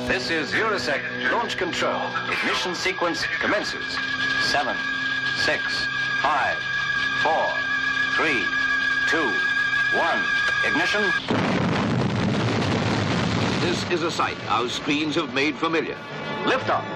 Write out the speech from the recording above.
This is Eurosec launch control. Ignition sequence commences. 7, 6, 5, 4, 3, 2, 1. Ignition. This is a sight our screens have made familiar. Liftoff.